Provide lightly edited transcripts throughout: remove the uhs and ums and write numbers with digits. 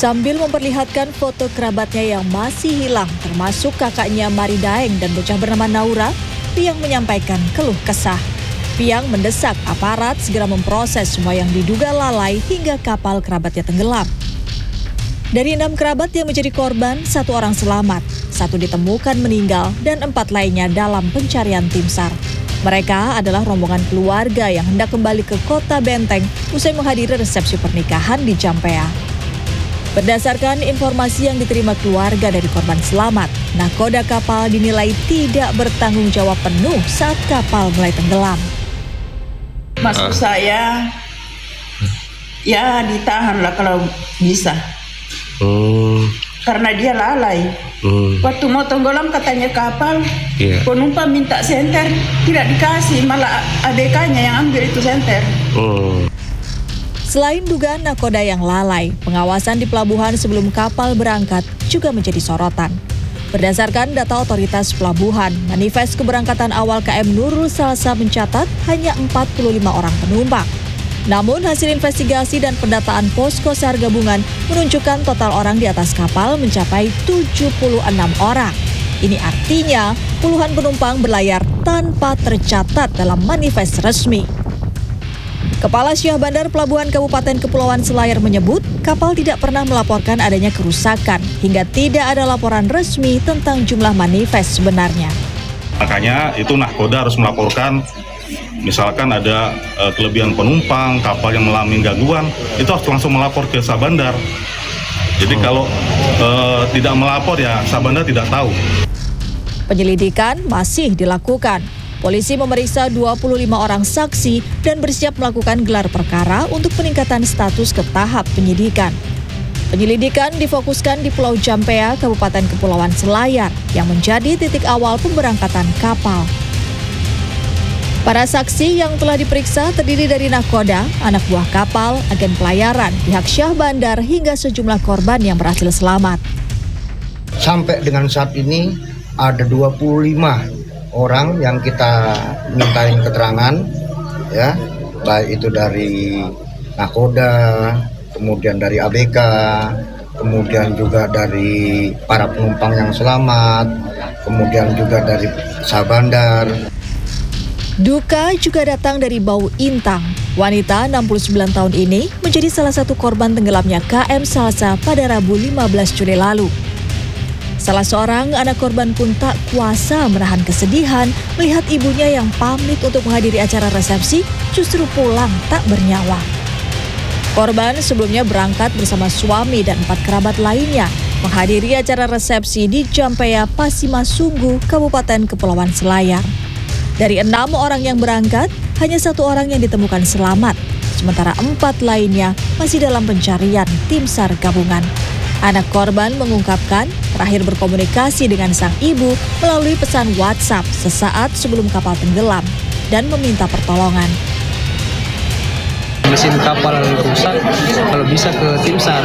Sambil memperlihatkan foto kerabatnya yang masih hilang, termasuk kakaknya Mari Daeng dan bocah bernama Naura, Piang menyampaikan keluh kesah. Piang mendesak aparat segera memproses semua yang diduga lalai hingga kapal kerabatnya tenggelam. Dari 6 kerabat yang menjadi korban, 1 orang selamat, 1 ditemukan meninggal, dan 4 lainnya dalam pencarian tim SAR. Mereka adalah rombongan keluarga yang hendak kembali ke Kota Benteng usai menghadiri resepsi pernikahan di Jampea. Berdasarkan informasi yang diterima keluarga dari korban selamat, nahkoda kapal dinilai tidak bertanggung jawab penuh saat kapal mulai tenggelam. Maksud saya, ya ditahanlah kalau bisa. Karena dia lalai. Waktu mau tenggelam katanya kapal, penumpang minta senter, tidak dikasih, malah ABK-nya yang ambil itu senter. Selain dugaan nahkoda yang lalai, pengawasan di pelabuhan sebelum kapal berangkat juga menjadi sorotan. Berdasarkan data otoritas pelabuhan, manifest keberangkatan awal KM Nurul Salsa mencatat hanya 45 orang penumpang. Namun hasil investigasi dan pendataan posko SAR gabungan menunjukkan total orang di atas kapal mencapai 76 orang. Ini artinya puluhan penumpang berlayar tanpa tercatat dalam manifest resmi. Kepala Syah Bandar Pelabuhan Kabupaten Kepulauan Selayar menyebut kapal tidak pernah melaporkan adanya kerusakan hingga tidak ada laporan resmi tentang jumlah manifest sebenarnya. Makanya itu nahkoda harus melaporkan, misalkan ada kelebihan penumpang, kapal yang mengalami gangguan, itu harus langsung melapor ke Syah Bandar. Jadi kalau tidak melapor ya Syah Bandar tidak tahu. Penyelidikan masih dilakukan. Polisi memeriksa 25 orang saksi dan bersiap melakukan gelar perkara untuk peningkatan status ke tahap penyidikan. Penyelidikan difokuskan di Pulau Jampea, Kabupaten Kepulauan Selayar, yang menjadi titik awal pemberangkatan kapal. Para saksi yang telah diperiksa terdiri dari nahkoda, anak buah kapal, agen pelayaran, pihak Syah Bandar, hingga sejumlah korban yang berhasil selamat. Sampai dengan saat ini ada 25 orang yang kita mintain keterangan, ya, baik itu dari nahkoda, kemudian dari ABK, kemudian juga dari para penumpang yang selamat, kemudian juga dari Syah Bandar. Duka juga datang dari Bau Intang. Wanita 69 tahun ini menjadi salah satu korban tenggelamnya KM Salsa pada Rabu 15 Juli lalu. Salah seorang anak korban pun tak kuasa menahan kesedihan melihat ibunya yang pamit untuk menghadiri acara resepsi justru pulang tak bernyawa. Korban sebelumnya berangkat bersama suami dan 4 kerabat lainnya menghadiri acara resepsi di Jampea, Pasimasunggu, Kabupaten Kepulauan Selayar. Dari 6 orang yang berangkat, hanya 1 orang yang ditemukan selamat, sementara 4 lainnya masih dalam pencarian tim SAR gabungan. Anak korban mengungkapkan terakhir berkomunikasi dengan sang ibu melalui pesan WhatsApp sesaat sebelum kapal tenggelam dan meminta pertolongan. Mesin kapal rusak, kalau bisa ke tim SAR.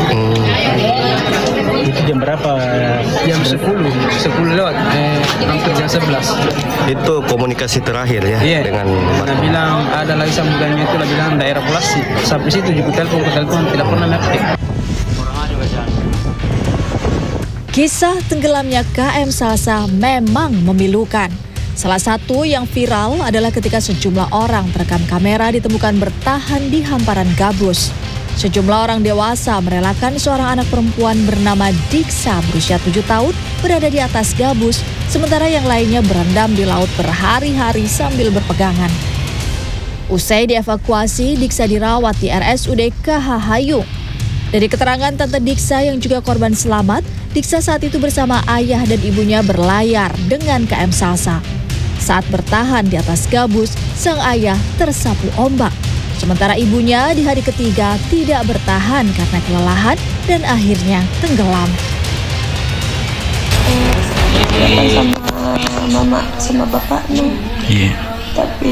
Itu jam berapa? Jam 10 lewat, hampir jam 11. Itu komunikasi terakhir ya? Iya, dengan karena bilang ada lagi sambungannya, itu bilang daerah Polasi. Sampai situ juga telepon tidak pernah aktif. Kisah tenggelamnya KM Salsa memang memilukan. Salah satu yang viral adalah ketika sejumlah orang terekam kamera ditemukan bertahan di hamparan gabus. Sejumlah orang dewasa merelakan seorang anak perempuan bernama Diksa berusia 7 tahun berada di atas gabus, sementara yang lainnya berendam di laut berhari-hari sambil berpegangan. Usai dievakuasi, Diksa dirawat di RSUD KH Hayung. Dari keterangan Tante Diksa yang juga korban selamat, Diksa saat itu bersama ayah dan ibunya berlayar dengan KM Salsa. Saat bertahan di atas gabus, sang ayah tersapu ombak. Sementara ibunya di hari ketiga tidak bertahan karena kelelahan dan akhirnya tenggelam. Sama mama sama bapaknya. Iya. Tapi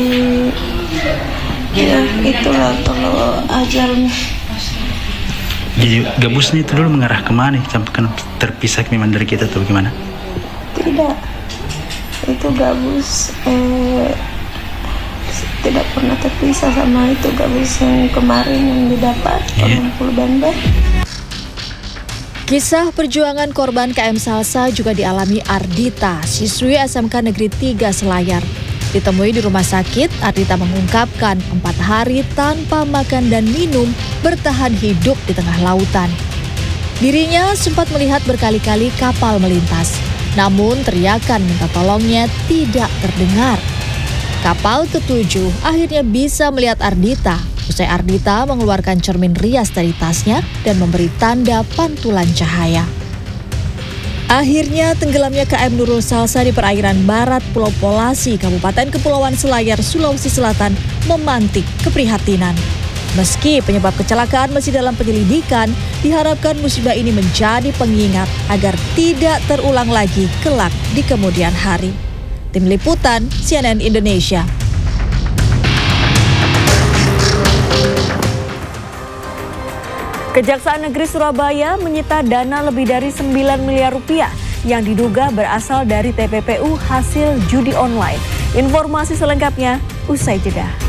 ya itulah kalau ajalnya. Jadi gabusnya itu dulu mengarah kemana sampai terpisah memang dari kita atau bagaimana? Tidak, itu gabus tidak pernah terpisah sama itu gabus yang kemarin yang didapat 60 Bandar. Kisah perjuangan korban KM Salsa juga dialami Ardita, siswi SMK Negeri 3 Selayar. Ditemui di rumah sakit, Ardita mengungkapkan 4 hari tanpa makan dan minum bertahan hidup di tengah lautan. Dirinya sempat melihat berkali-kali kapal melintas, namun teriakan minta tolongnya tidak terdengar. Kapal ketujuh akhirnya bisa melihat Ardita. Usai Ardita mengeluarkan cermin rias dari tasnya dan memberi tanda pantulan cahaya. Akhirnya tenggelamnya KM Nurul Salsa di perairan barat Pulau Polasi, Kabupaten Kepulauan Selayar, Sulawesi Selatan memantik keprihatinan. Meski penyebab kecelakaan masih dalam penyelidikan, diharapkan musibah ini menjadi pengingat agar tidak terulang lagi kelak di kemudian hari. Tim Liputan CNN Indonesia. Kejaksaan Negeri Surabaya menyita dana lebih dari 9 miliar rupiah yang diduga berasal dari TPPU hasil judi online. Informasi selengkapnya usai jeda.